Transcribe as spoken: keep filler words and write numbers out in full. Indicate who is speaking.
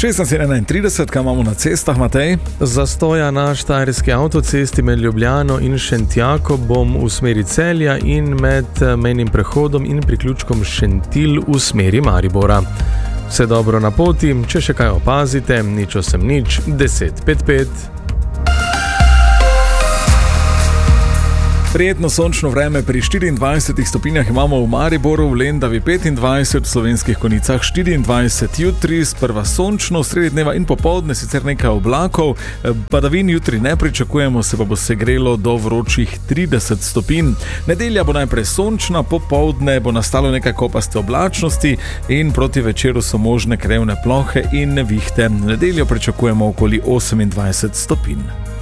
Speaker 1: šestnajst enaintrideset, kaj imamo na cestah, Matej?
Speaker 2: Zastoja na štajerski avtocesti med Ljubljano in Šentjako bom v smeri Celja in med mejnim prehodom in priključkom Šentilj v smeri Maribora. Vse dobro na poti, če še kaj opazite, nič osem nič, deset pet pet.
Speaker 1: Prijetno sončno vreme, pri štiriindvajsetih stopinjah imamo v Mariboru, v Lendavi petindvajset, v Slovenskih Konjicah štiriindvajset, jutri sprva sončno, sredi dneva in popoldne sicer nekaj oblakov, padavin jutri ne pričakujemo, se pa bo segrelo do vročih trideset stopinj. Nedelja bo najprej sončna, popoldne bo nastalo nekaj kopaste oblačnosti in proti večeru so možne krevne plohe in nevihte. Nedeljo pričakujemo okoli osemindvajset stopinj.